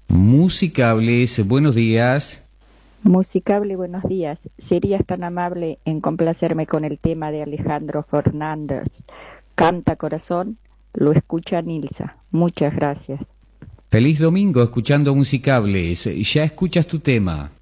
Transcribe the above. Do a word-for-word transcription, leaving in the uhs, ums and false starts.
Musicables, buenos días. Musicable, buenos días. ¿Serías tan amable en complacerme con el tema de Alejandro Fernández? Canta corazón, lo escucha Nilsa. Muchas gracias. Feliz domingo escuchando Musicables. Ya escuchas tu tema.